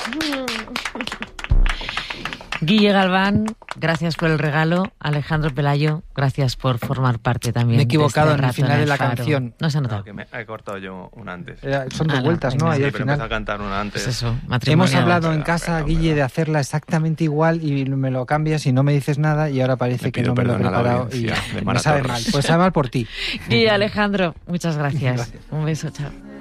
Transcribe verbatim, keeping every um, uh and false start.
Guille Galván, gracias por el regalo. Alejandro Pelayo, gracias por formar parte también. Me he equivocado de este en el final en de la Faro. canción. No se ha notado. No, que me he cortado yo una antes. Eh, son dos Ah, no, vueltas, ¿no? venga. Ahí Sí, al pero final. empecé a cantar una antes. Pues eso, Hemos matrimonial. hablado en Perdón, casa, perdón, Guille, perdón. de hacerla exactamente igual y me lo cambias y no me dices nada y ahora parece Le que pido no me lo he perdón a la preparado y audiencia de me Mara sabe Torres. mal. Pues sabe mal por ti. Guille, Alejandro, muchas gracias. Gracias. Un beso, chao.